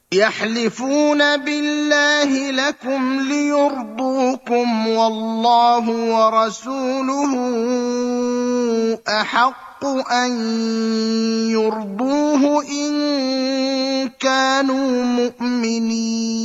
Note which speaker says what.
Speaker 1: يحلفون بالله لكم ليرضوكم والله ورسوله احق ان يرضوه ان كانوا مؤمنين.